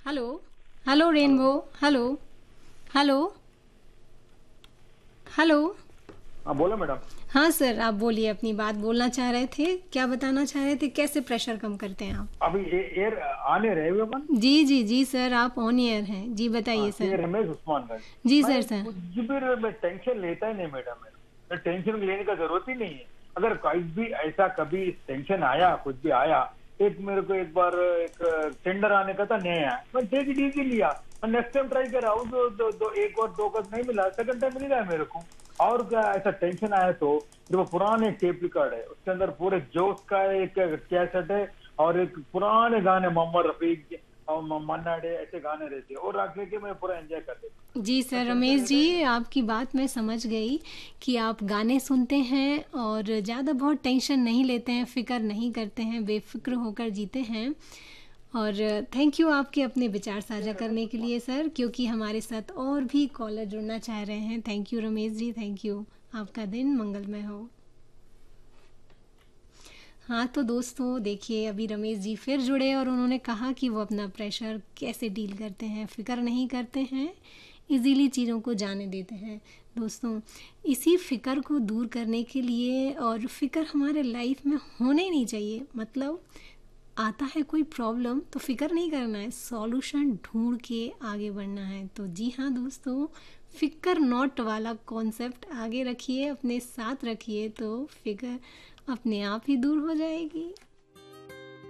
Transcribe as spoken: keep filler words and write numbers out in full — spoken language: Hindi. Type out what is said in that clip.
Hello. Hello hello. Rainbow. Hello. Hello. Hello. हाँ बोलो मैडम। हाँ सर, आप बोलिए, अपनी बात बोलना चाह रहे थे, क्या बताना चाह रहे थे, कैसे प्रेशर कम करते हैं आप? अभी ए, एयर आने रहे हुए अपन। जी जी जी सर, आप ऑन एयर हैं जी, हाँ बताइए के सर। रमेश उस्मानगंज। जी सर मैं सर। कुछ भी मैं टेंशन लेता ही नहीं मैडम। मेरा टेंशन लेने का जरूरत ही नहीं है। अगर कहीं भी ऐसा कभी टेंशन आया कुछ भी आया, एक मेरे को एक बार एक टेंडर आने का था नया, मैं टेक इट इजी लिया। मैं नेक्स्ट टाइम ट्राई कर रहा हूँ, दो, दो, दो एक और दो का नहीं मिला, सेकंड टाइम मिल गया मेरे को। और क्या ऐसा टेंशन आया तो जो पुराने टेप रिकॉर्ड है उसके अंदर पूरे जोश का एक कैसेट है, और एक पुराने गाने मोहम्मद रफी और म- मन्ना डे ऐसे गाने रहते हैं, और रख लेके मैं पूरा एंजॉय कर लेता हूँ। जी मैं सर, टेंशन रमेश लेता ही जी, नहीं। आपकी बात मैं समझ गई कि आप गाने सुनते हैं और ज़्यादा बहुत टेंशन नहीं लेते हैं, फ़िक्र नहीं करते हैं, बेफ़िक्र होकर जीते हैं। और थैंक यू आपके अपने विचार ये साझा रमेश करने के उस्मान। लिए सर, क्योंकि हमारे साथ और भी कॉलर जुड़ना चाह रहे हैं। Thank you Ramesh ji, thank you. आपका दिन मंगलमय हो। हाँ तो दोस्तों, देखिए, अभी रमेश जी फिर जुड़े और उन्होंने कहा कि वो अपना प्रेशर कैसे डील करते हैं, फ़िक्र नहीं करते हैं, इजीली चीज़ों को जाने देते हैं। दोस्तों, इसी फ़िक्र को दूर करने के लिए, और फ़िक्र हमारे लाइफ में होने ही नहीं चाहिए, मतलब आता है कोई प्रॉब्लम तो फिक्र नहीं करना है, सॉल्यूशन ढूंढ के आगे बढ़ना है। तो जी हाँ दोस्तों, फिक्र नॉट वाला कॉन्सेप्ट आगे रखिए, अपने साथ रखिए, तो फिक्र अपने आप ही दूर हो जाएगी।